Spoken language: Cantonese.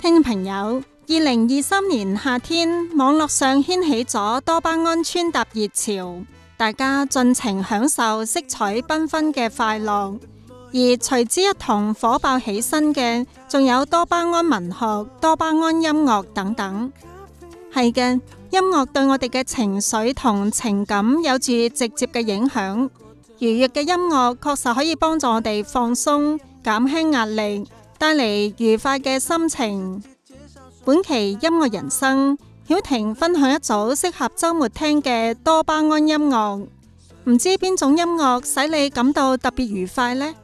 聽眾朋友，2023年夏天，網絡上掀起咗多巴胺穿搭熱潮，大家盡情享受色彩繽紛嘅快樂。而隨之一同火爆起身嘅，仲有多巴胺文學、多巴胺音樂等等。係嘅，音樂對我哋嘅情緒同情感有住直接嘅影響。愉悅嘅音樂確實可以幫助我哋放鬆、減輕壓力，帶嚟愉快嘅心情。本期音樂人生，曉婷分享一組適合週末聽嘅多巴胺音樂。唔知邊種音樂使你感到特別愉快呢？